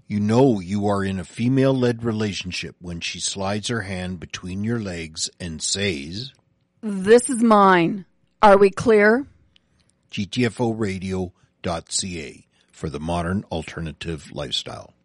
You know you are in a female-led relationship when she slides her hand between your legs and says, "This is mine." Are we clear? GTFOradio.ca for the modern alternative lifestyle.